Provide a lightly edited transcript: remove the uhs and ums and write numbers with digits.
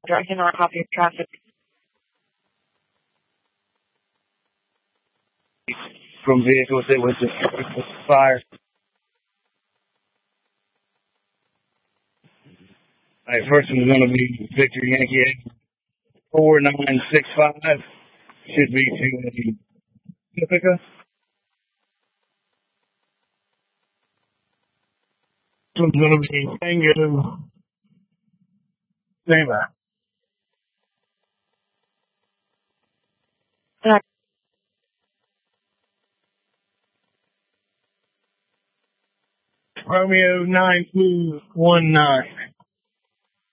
Direction or copy of traffic. From vehicles that was fire. All right, first one's going to be Victor Yankee 4965. Should be to Pacifica. This one's going to be Tango Lima. Romeo 9219.